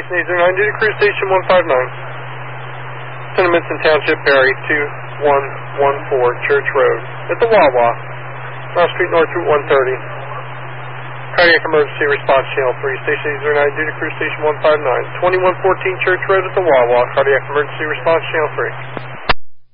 Station 809 due to Cruise Station 159. Sentiments in Township, Barry, 2114 Church Road. At the Wawa, Mile Street North Route 130. Cardiac Emergency Response Channel 3, Station 809 due to Cruise Station 159. 2114 Church Road at the Wawa, Cardiac Emergency Response Channel 3.